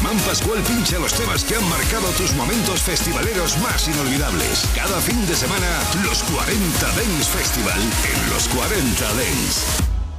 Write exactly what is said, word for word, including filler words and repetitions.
Germán Pascual pincha los temas que han marcado tus momentos festivaleros más inolvidables. Cada fin de semana, los cuarenta Dance Festival en los cuarenta Dance.